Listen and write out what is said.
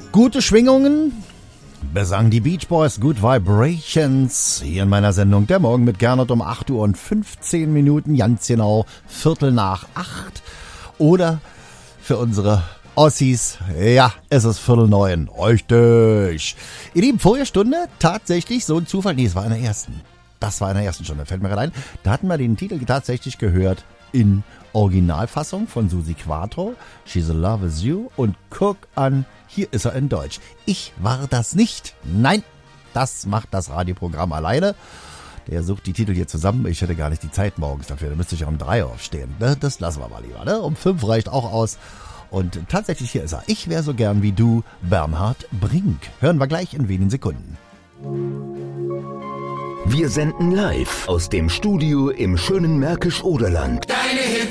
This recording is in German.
Gute Schwingungen besang die Beach Boys, Good Vibrations, hier in meiner Sendung Der Morgen mit Gernot um 8 Uhr und 15 Minuten, ganz genau 7:45. Oder für unsere Ossis, ja, es ist 8:45, richtig. Ihr Lieben, vorige Stunde tatsächlich so ein Zufall, nee, es war in der ersten. Das war in der ersten Stunde, fällt mir gerade ein. Da hatten wir den Titel tatsächlich gehört in Originalfassung von Susi Quatro, She's in Love With You, und guck an, hier ist er in Deutsch. Ich war das nicht. Nein, das macht das Radioprogramm alleine. Der sucht die Titel hier zusammen. Ich hätte gar nicht die Zeit morgens dafür. Da müsste ich ja um 3 aufstehen. Das lassen wir mal lieber. Ne? Um 5 reicht auch aus. Und tatsächlich, hier ist er. Ich wäre so gern wie du, Bernhard Brink. Hören wir gleich in wenigen Sekunden. Wir senden live aus dem Studio im schönen Märkisch-Oderland.